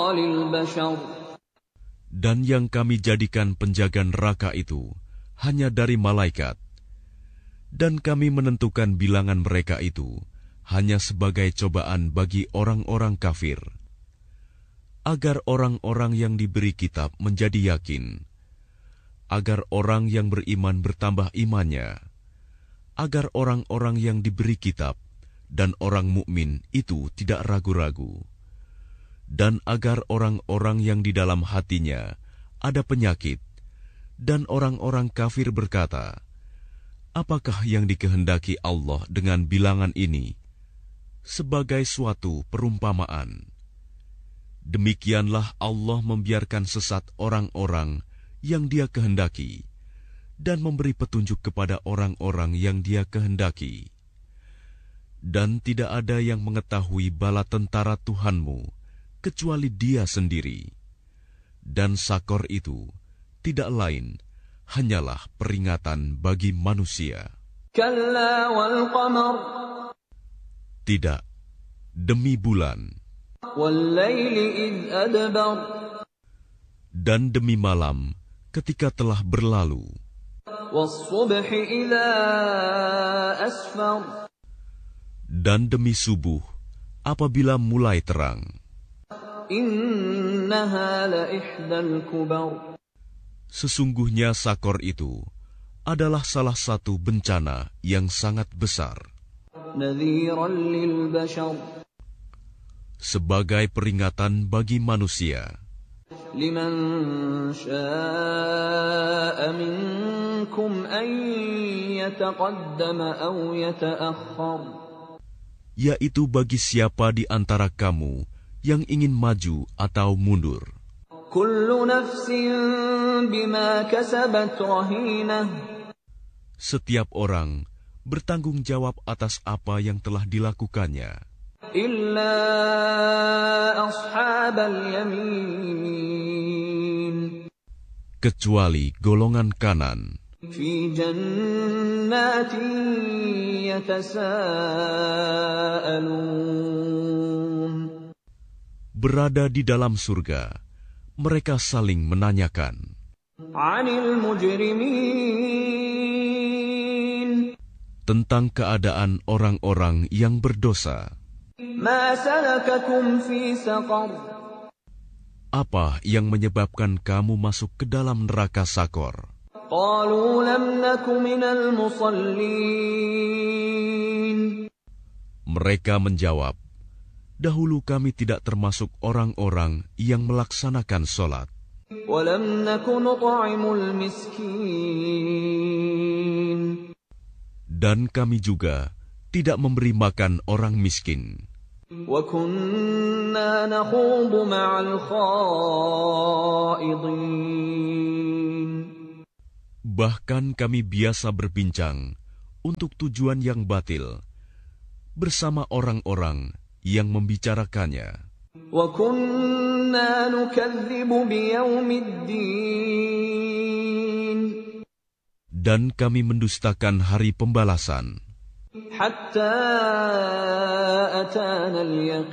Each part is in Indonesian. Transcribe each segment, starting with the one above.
للبشر Dan yang kami jadikan penjaga neraka itu hanya dari malaikat. Dan kami menentukan bilangan mereka itu hanya sebagai cobaan bagi orang-orang kafir, agar orang-orang yang diberi kitab menjadi yakin, agar orang yang beriman bertambah imannya, agar orang-orang yang diberi kitab dan orang mukmin itu tidak ragu-ragu, dan agar orang-orang yang di dalam hatinya ada penyakit dan orang-orang kafir berkata, apakah yang dikehendaki Allah dengan bilangan ini sebagai suatu perumpamaan? Demikianlah Allah membiarkan sesat orang-orang yang Dia kehendaki dan memberi petunjuk kepada orang-orang yang Dia kehendaki. Dan tidak ada yang mengetahui bala tentara Tuhanmu kecuali Dia sendiri. Dan Sakor itu tidak lain hanyalah peringatan bagi manusia. كلا والقمر Tidak, demi bulan, والليل إذ أدبر dan demi malam ketika telah berlalu, والصبح إذا أسفر dan demi subuh apabila mulai terang. إنها لإحدى الكبر Sesungguhnya Sakor itu adalah salah satu bencana yang sangat besar, نذيرا للبشر sebagai peringatan bagi manusia. لمن شاء منكم أن يتقدم أو يتأخر Yaitu bagi siapa di antara kamu yang ingin maju atau mundur. كل نفس بما كسبت رهينة Setiap orang bertanggung jawab atas apa yang telah dilakukannya, إلا أصحاب اليمين kecuali golongan kanan في جنات يتساءلون berada di dalam surga. Mereka saling menanyakan عن المجرمين tentang keadaan orang-orang yang berdosa. ما سلككم في سقر Apa yang menyebabkan kamu masuk ke dalam neraka Sakor? قالوا لم نك من المصلين Mereka menjawab, dahulu kami tidak termasuk orang-orang yang melaksanakan sholat, ولم نك نطعم المسكين dan kami juga tidak memberi makan orang miskin, وكنا نخوض مع الخائضين bahkan kami biasa berbincang untuk tujuan yang batil bersama orang-orang yang membicarakannya. وكنا نكذب بيوم الدين Dan kami mendustakan hari pembalasan, حتى أتانا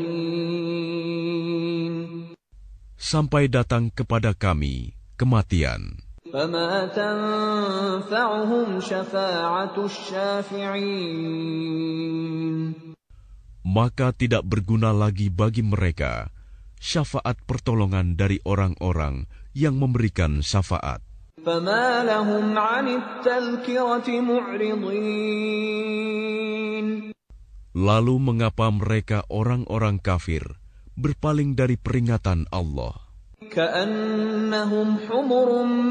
اليقين sampai datang kepada kami kematian. فما تنفعهم شفاعة الشافعين Maka tidak berguna lagi bagi mereka syafaat pertolongan dari orang-orang yang memberikan syafaat. فما لهم عن التذكرة معرضين Lalu mengapa mereka orang-orang kafir berpaling dari peringatan Allah? كأنهم حمر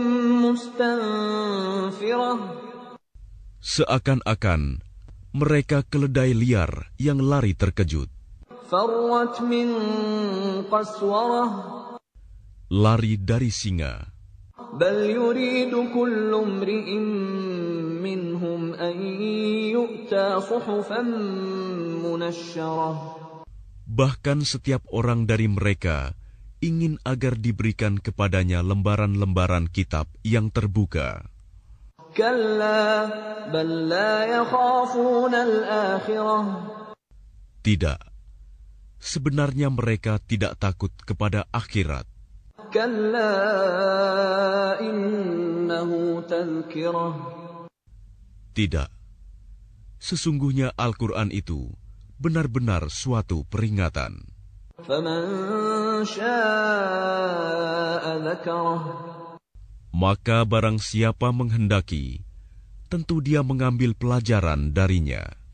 مستنفرة Seakan-akan mereka keledai liar yang lari terkejut, فرت من قسورة lari dari singa. بل يريد كل امرئ منهم أن يؤتى صحفا منشرة Bahkan setiap orang dari mereka ingin agar diberikan kepadanya lembaran-lembaran kitab yang terbuka. كلا بل لا يخافون الآخرة Tidak, Sebenarnya mereka tidak takut kepada akhirat. كلا إنه تذكرة. Tidak. Sesungguhnya Al-Quran itu benar-benar suatu peringatan. فمن شاء ذكره. Maka barang siapa menghendaki, tentu dia mengambil pelajaran darinya.